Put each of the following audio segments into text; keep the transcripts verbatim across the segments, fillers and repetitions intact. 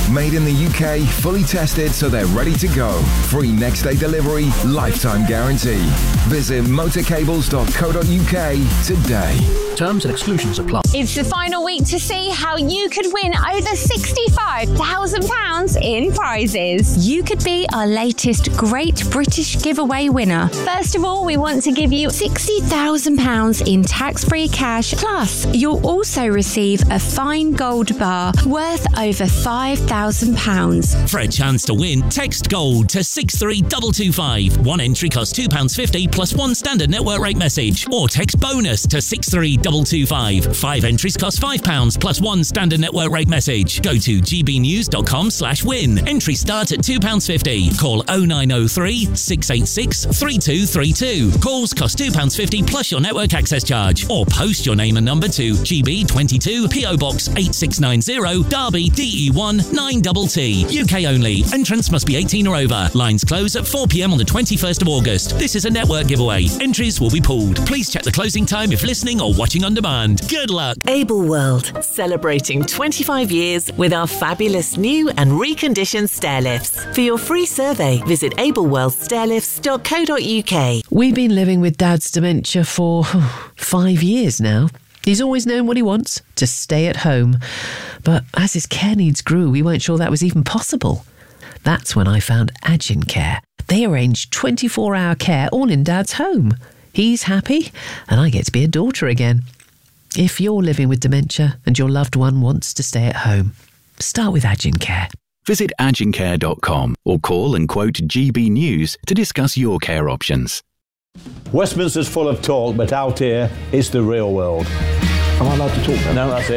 Made in the U K, fully tested so they're ready to go. Free next day delivery, lifetime guarantee. Visit motorcables dot co dot U K today. Terms and exclusions apply. It's the final week to see how you could win over sixty-five thousand pounds in prizes. You could be our latest Great British Giveaway winner. First of all, we want to give you sixty thousand pounds in tax-free cash. Plus, you'll also receive a fine gold bar worth over five thousand pounds. For a chance to win, text GOLD to six three two two five. One entry costs two pounds fifty plus one standard network rate message. Or text BONUS to six three two two five. Five entries cost five pounds plus one standard network rate message. Go to gbnews.com slash win. Entry start at two pounds fifty. Call oh nine oh three, six eight six, three two three two. Calls cost two pounds fifty plus your network access charge. Or post your name and number to G B twenty-two, P O Box eight six nine zero, Derby, D E one nine T T. U K only. Entrance must be eighteen or over. Lines close at four p m on the twenty-first of August. This is a network giveaway. Entries will be pulled. Please check the closing time if listening or watching on demand. Good luck. Able World, celebrating twenty-five years with our fabulous new and reconditioned stair lifts. For your free survey, visit able world stair lifts dot co dot U K. We've been living with Dad's dementia for oh, five years now. He's always known what he wants, to stay at home. But as his care needs grew, we weren't sure that was even possible. That's when I found Agin Care. They arrange twenty-four hour care all in Dad's home. He's happy, and I get to be a daughter again. If you're living with dementia and your loved one wants to stay at home, start with Agin Care. Visit agin care dot com or call and quote G B News to discuss your care options. Westminster's full of talk, but out here, it's the real world. Am I allowed to talk then? No, that's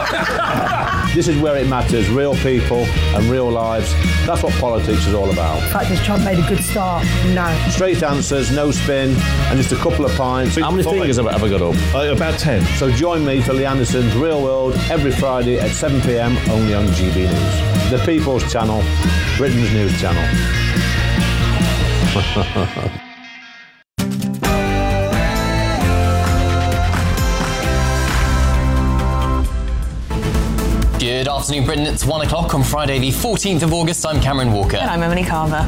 it. This is where it matters, real people and real lives. That's what politics is all about. In fact, has Trump made a good start? No. Straight answers, no spin, and just a couple of pints. How many fingers have I ever got up? Uh, about ten. So join me for Lee Anderson's Real World every Friday at seven p m only on G B News. The People's Channel, Britain's news channel. Good afternoon, Britain. It's one o'clock on Friday, the fourteenth of August. I'm Cameron Walker. And I'm Emily Carver.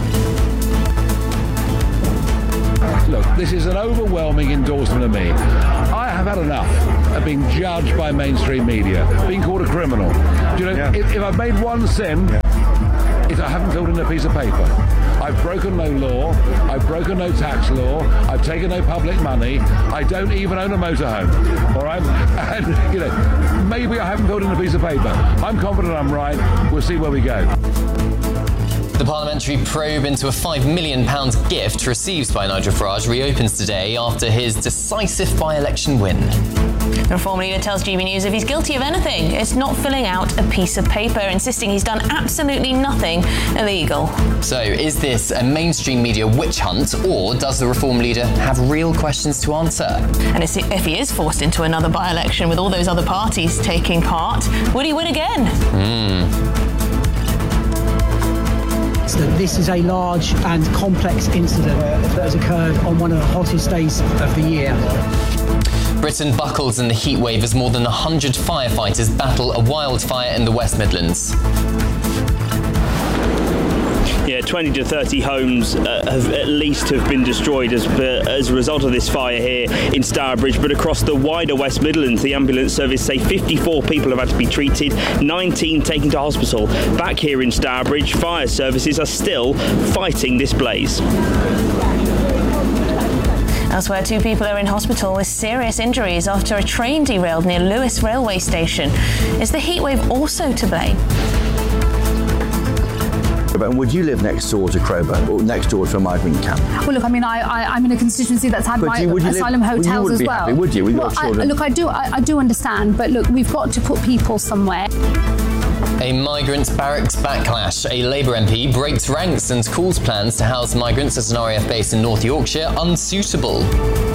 Look, this is an overwhelming endorsement of me. I have had enough of being judged by mainstream media, being called a criminal. Do you know, yeah. if, if I've made one sin, yeah. it's I haven't filled in a piece of paper. I've broken no law, I've broken no tax law, I've taken no public money, I don't even own a motorhome, all right? And, you know, maybe I haven't filled in a piece of paper. I'm confident I'm right. We'll see where we go. The parliamentary probe into a five million pounds gift received by Nigel Farage reopens today after his decisive by-election win. The Reform leader tells G B News if he's guilty of anything, it's not filling out a piece of paper, insisting he's done absolutely nothing illegal. So, is this a mainstream media witch hunt, or does the Reform leader have real questions to answer? And if he is forced into another by-election with all those other parties taking part, would he win again? Hmm. That this is a large and complex incident that has occurred on one of the hottest days of the year. Britain buckles in the heat wave as more than one hundred firefighters battle a wildfire in the West Midlands. Yeah, twenty to thirty homes uh, have at least have been destroyed as, uh, as a result of this fire here in Stourbridge, but across the wider West Midlands, the ambulance service say fifty-four people have had to be treated, nineteen taken to hospital. Back here in Stourbridge, fire services are still fighting this blaze. Elsewhere, two people are in hospital with serious injuries after a train derailed near Lewes railway station. Is the heatwave also to blame? And would you live next door to Crowber or next door to a migrant camp? Well, look, I mean, I, I, I'm in a constituency that's had my you, asylum live, hotels well, you as be well. Happy, would you? With well, your children? I, look, I do, I, I do understand, but look, we've got to put people somewhere. A migrant barracks backlash. A Labour M P breaks ranks and calls plans to house migrants at an R A F base in North Yorkshire unsuitable.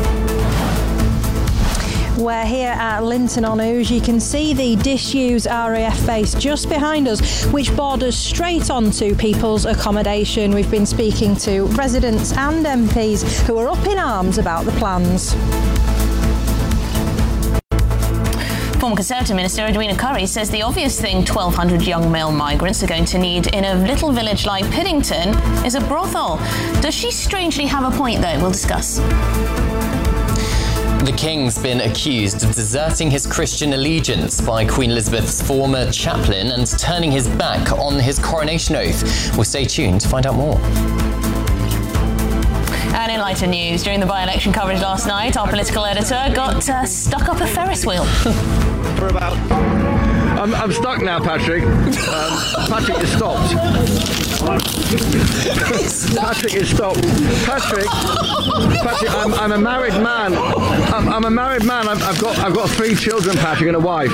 We're here at Linton-on-Ouse. You can see the disused R A F base just behind us, which borders straight onto people's accommodation. We've been speaking to residents and M Ps who are up in arms about the plans. Former Conservative Minister Edwina Currie says the obvious thing twelve hundred young male migrants are going to need in a little village like Piddington is a brothel. Does she strangely have a point, though? We'll discuss. The King's been accused of deserting his Christian allegiance by Queen Elizabeth's former chaplain and turning his back on his coronation oath. We'll stay tuned to find out more. And in lighter news, during the by-election coverage last night, our political editor got uh, stuck up a Ferris wheel. For about... I'm, I'm stuck now, Patrick. Um, Patrick, you stopped. Patrick, you stopped. Patrick, Patrick, I'm, I'm a married man. I'm, I'm a married man. I've, I've got I've got three children, Patrick, and a wife.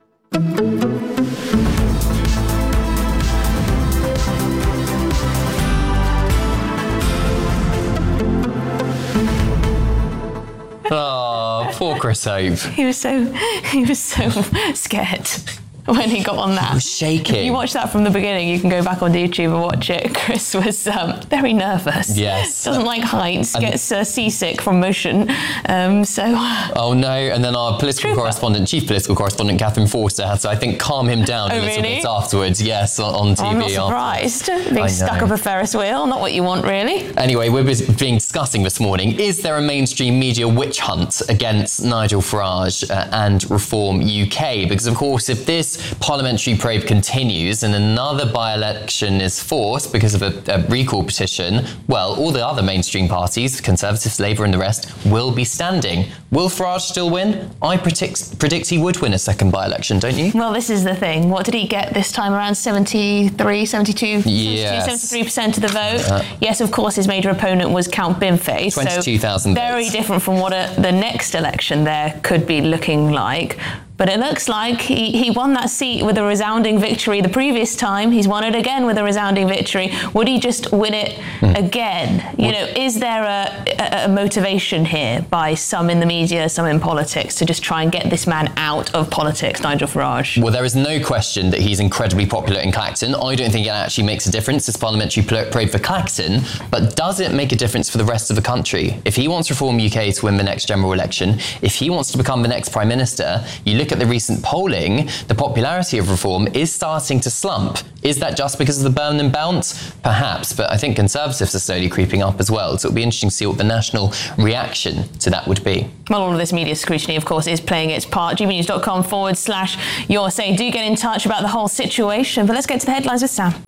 Oh, poor Chris Hope. He was so he was so scared when he got on that. He was shaking. If you watch that from the beginning, you can go back on YouTube and watch it. Chris was um, very nervous. Yes. Doesn't like heights, And- gets uh, seasick from motion. Um, so. Oh no, and then our political correspondent, chief political correspondent, Catherine Forster, had to, I think, calm him down Oh, a little really? bit afterwards, yes, on, on T V. I'm not afterwards. surprised. I Being stuck know. up a Ferris wheel, not what you want, really. Anyway, we're bus- being discussing this morning, is there a mainstream media witch hunt against Nigel Farage uh, and Reform U K? Because, of course, if this parliamentary probe continues and another by-election is forced because of a, a recall petition, well, all the other mainstream parties, Conservatives, Labour and the rest, will be standing. Will Farage still win? I predict, predict he would win a second by-election, don't you? Well, this is the thing. What did he get this time around? seventy-three, seventy-two, Yes. seventy-three percent of the vote. Uh, yes, of course, his major opponent was Count Binfey. twenty-two thousand So very votes. different from what a, the next election there could be looking like. But it looks like he, he won that seat with a resounding victory the previous time. He's won it again with a resounding victory. Would he just win it Hmm. again? You know, is there a, a, a motivation here by some in the media, some in politics, to just try and get this man out of politics, Nigel Farage? Well, there is no question that he's incredibly popular in Clacton. I don't think it actually makes a difference, this parliamentary pl- probe for Clacton, but does it make a difference for the rest of the country? If he wants Reform U K to win the next general election, if he wants to become the next Prime Minister, you look at the recent polling, the popularity of Reform is starting to slump. Is that just because of the burn and bounce? Perhaps, but I think Conservatives are slowly creeping up as well, so it'll be interesting to see what the national reaction to that would be. Well, all of this media scrutiny, of course, is playing its part. gbnews.com forward slash your say. Do get in touch about the whole situation. But let's get to the headlines with Sam.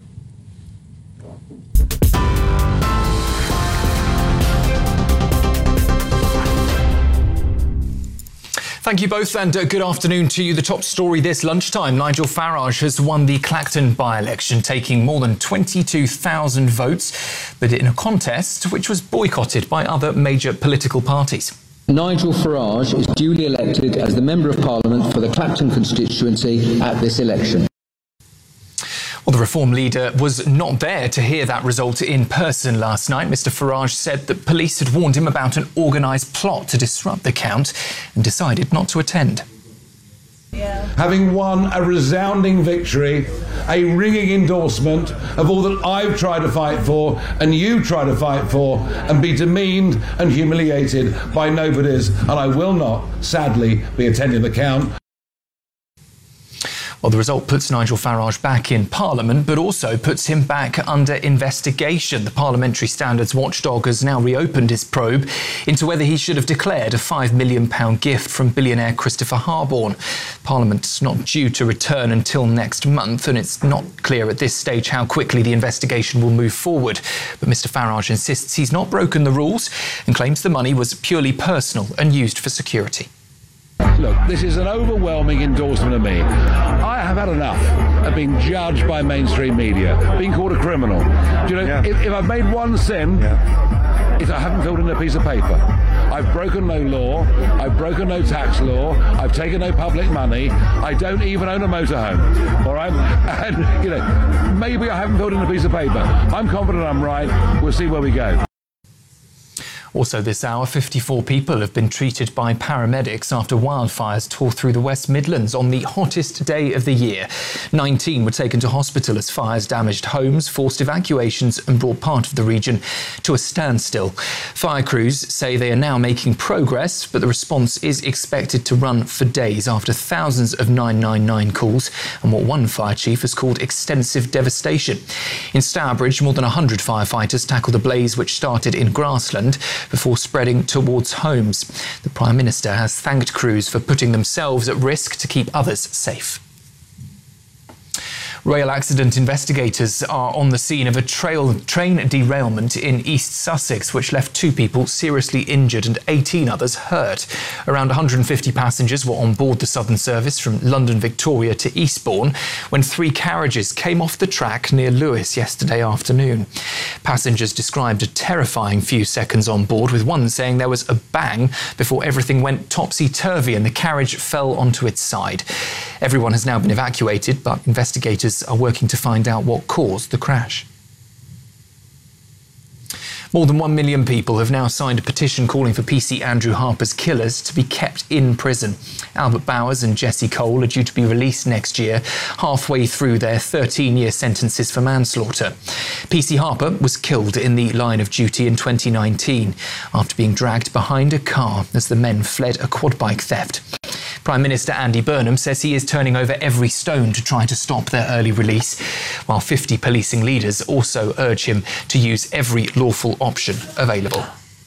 Thank you both, and uh, good afternoon to you. The top story this lunchtime: Nigel Farage has won the Clacton by-election, taking more than twenty-two thousand votes, but in a contest which was boycotted by other major political parties. Nigel Farage is duly elected as the Member of Parliament for the Clacton constituency at this election. Well, the Reform leader was not there to hear that result in person last night. Mr Farage said that police had warned him about an organised plot to disrupt the count and decided not to attend. Having won a resounding victory, a ringing endorsement of all that I've tried to fight for and you try to fight for, and be demeaned and humiliated by nobodies, and I will not, sadly, be attending the count. Well, the result puts Nigel Farage back in Parliament, but also puts him back under investigation. The Parliamentary Standards Watchdog has now reopened its probe into whether he should have declared a five million pounds gift from billionaire Christopher Harborne. Parliament's not due to return until next month, and it's not clear at this stage how quickly the investigation will move forward. But Mr Farage insists he's not broken the rules and claims the money was purely personal and used for security. Look, this is an overwhelming endorsement of me. I have had enough of being judged by mainstream media, being called a criminal. Do you know, yeah. if, if I've made one sin, yeah. it's I haven't filled in a piece of paper. I've broken no law, I've broken no tax law, I've taken no public money, I don't even own a motorhome, all right? And, you know, maybe I haven't filled in a piece of paper. I'm confident I'm right. We'll see where we go. Also this hour, fifty-four people have been treated by paramedics after wildfires tore through the West Midlands on the hottest day of the year. nineteen were taken to hospital as fires damaged homes, forced evacuations and brought part of the region to a standstill. Fire crews say they are now making progress, but the response is expected to run for days after thousands of nine nine nine calls and what one fire chief has called extensive devastation. In Stourbridge, more than one hundred firefighters tackled a blaze which started in grassland before spreading towards homes. The Prime Minister has thanked crews for putting themselves at risk to keep others safe. Rail accident investigators are on the scene of a trail, train derailment in East Sussex, which left two people seriously injured and eighteen others hurt. Around one hundred fifty passengers were on board the Southern service from London Victoria to Eastbourne when three carriages came off the track near Lewes yesterday afternoon. Passengers described a terrifying few seconds on board, with one saying there was a bang before everything went topsy-turvy and the carriage fell onto its side. Everyone has now been evacuated, but investigators are working to find out what caused the crash. More than one million people have now signed a petition calling for P C Andrew Harper's killers to be kept in prison. Albert Bowers and Jesse Cole are due to be released next year, halfway through their thirteen-year sentences for manslaughter. P C Harper was killed in the line of duty in twenty nineteen after being dragged behind a car as the men fled a quad bike theft. Prime Minister Andy Burnham says he is turning over every stone to try to stop their early release, while fifty policing leaders also urge him to use every lawful option available.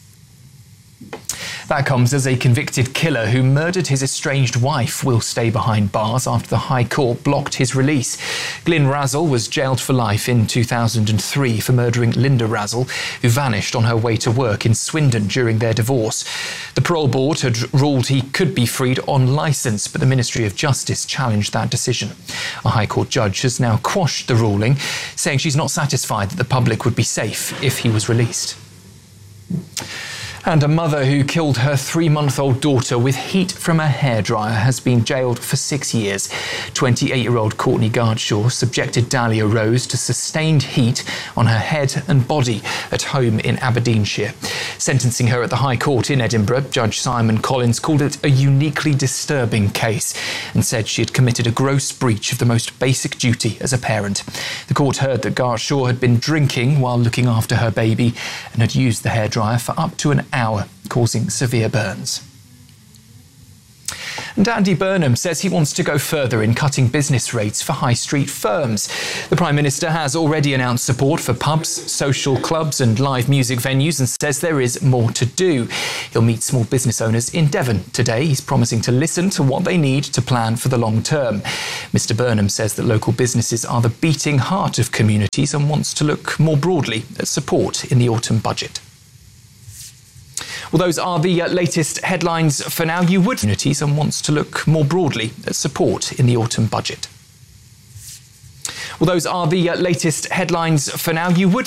That comes as a convicted killer who murdered his estranged wife will stay behind bars after the High Court blocked his release. Glyn Razzle was jailed for life in two thousand three for murdering Linda Razzle, who vanished on her way to work in Swindon during their divorce. The parole board had ruled he could be freed on licence, but the Ministry of Justice challenged that decision. A High Court judge has now quashed the ruling, saying she's not satisfied that the public would be safe if he was released. And a mother who killed her three-month-old daughter with heat from a hairdryer has been jailed for six years. twenty-eight-year-old Courtney Gardshaw subjected Dahlia Rose to sustained heat on her head and body at home in Aberdeenshire. Sentencing her at the High Court in Edinburgh, Judge Simon Collins called it a uniquely disturbing case and said she had committed a gross breach of the most basic duty as a parent. The court heard that Gardshaw had been drinking while looking after her baby and had used the hairdryer for up to an hour, causing severe burns. And Andy Burnham says he wants to go further in cutting business rates for high street firms. The Prime Minister has already announced support for pubs, social clubs and live music venues and says there is more to do. He'll meet small business owners in Devon today. He's promising to listen to what they need to plan for the long term. Mister Burnham says that local businesses are the beating heart of communities and wants to look more broadly at support in the autumn budget. Well, those are the uh, latest headlines for now. You would communities and wants to look more broadly at support in the autumn budget. Well, those are the uh, latest headlines for now. You would